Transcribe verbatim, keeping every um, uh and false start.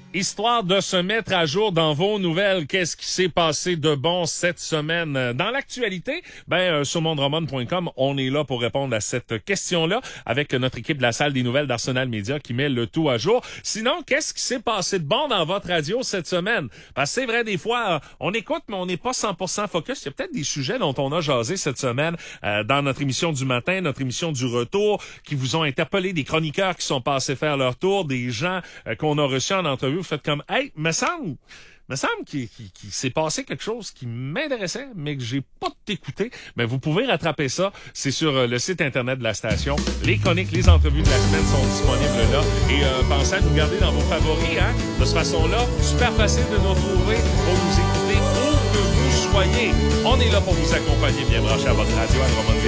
Histoire de se mettre à jour dans vos nouvelles, qu'est-ce qui s'est passé de bon cette semaine dans l'actualité? Ben, euh, sur mondroman point com, on est là pour répondre à cette question-là avec notre équipe de la salle des nouvelles d'Arsenal Média qui met le tout à jour. Sinon, qu'est-ce qui s'est passé de bon dans votre radio cette semaine? Parce que c'est vrai, des fois, on écoute, mais on n'est pas cent pour cent focus. Il y a peut-être des sujets dont on a jasé cette semaine euh, dans notre émission du matin, notre émission du retour, qui vous ont interpellé, des chroniqueurs qui sont passés faire leur tour, des gens euh, qu'on a reçus en entrevue. Vous faites comme, hey, me semble, me semble qu'il, qu'il, qu'il s'est passé quelque chose qui m'intéressait, mais que j'ai pas écouté. Mais vous pouvez rattraper ça. C'est sur le site internet de la station. Les chroniques, les entrevues de la semaine sont disponibles là. Et euh, pensez à nous garder dans vos favoris, hein. De cette façon-là, super facile de nous retrouver pour nous écouter où que vous soyez. On est là pour vous accompagner, bien branché à votre radio à Drummondville.